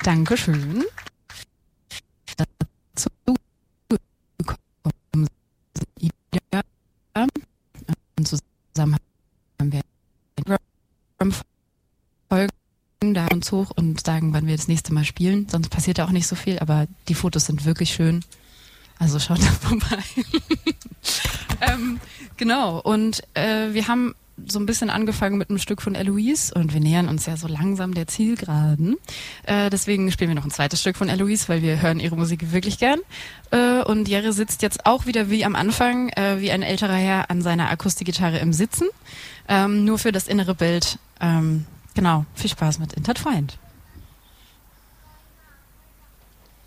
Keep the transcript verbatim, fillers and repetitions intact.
Dankeschön. Dazu gekommen sind Ida. Und zusammen haben wir Folgen da uns hoch und sagen, wann wir das nächste Mal spielen. Sonst passiert da auch nicht so viel, aber die Fotos sind wirklich schön. Also schaut da vorbei. ähm, genau, und äh, wir haben so ein bisschen angefangen mit einem Stück von Eloise und wir nähern uns ja so langsam der Zielgeraden. Äh, deswegen spielen wir noch ein zweites Stück von Eloise, weil wir hören ihre Musik wirklich gern. Äh, und Jerry sitzt jetzt auch wieder wie am Anfang, äh, wie ein älterer Herr an seiner Akustikgitarre im Sitzen. Ähm, nur für das innere Bild. Ähm, genau, viel Spaß mit Intertwined.